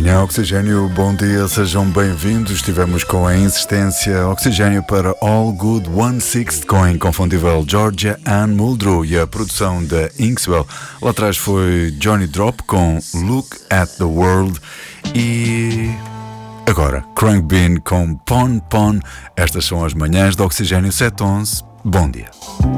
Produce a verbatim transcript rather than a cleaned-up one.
Manhã Oxigênio, bom dia, sejam bem-vindos. Estivemos com a insistência Oxigênio para All Good One Sixth com a inconfundível Georgia Ann Muldrow e a produção da Inkswell. Lá atrás foi Johnny Drop com Look at the World e agora Crank Bean com Pon Pon. Estas são as manhãs de Oxigênio sete onze. Bom dia.